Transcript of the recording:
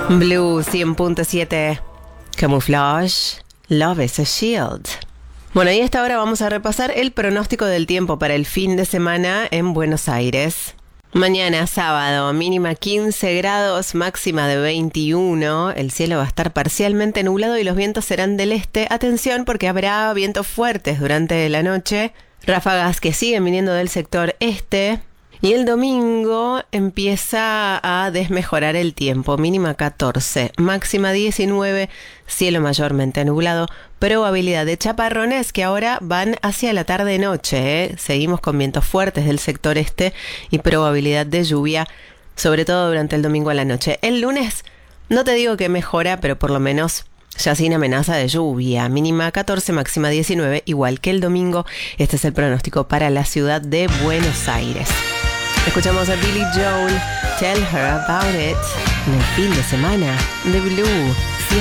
Blue 100.7 Camouflage, Love is a Shield. Bueno, y a esta hora vamos a repasar el pronóstico del tiempo para el fin de semana en Buenos Aires. Mañana sábado, mínima 15 grados, máxima de 21. El cielo va a estar parcialmente nublado y los vientos serán del este. Atención porque habrá vientos fuertes durante la noche, ráfagas que siguen viniendo del sector este. Y el domingo empieza a desmejorar el tiempo, mínima 14, máxima 19, cielo mayormente nublado, probabilidad de chaparrones que ahora van hacia la tarde-noche, Seguimos con vientos fuertes del sector este y probabilidad de lluvia, sobre todo durante el domingo a la noche. El lunes, no te digo que mejora, pero por lo menos ya sin amenaza de lluvia, mínima 14, máxima 19, igual que el domingo. Este es el pronóstico para la ciudad de Buenos Aires. Escuchamos a Billy Joel, Tell Her About It, en el fin de semana de Blue.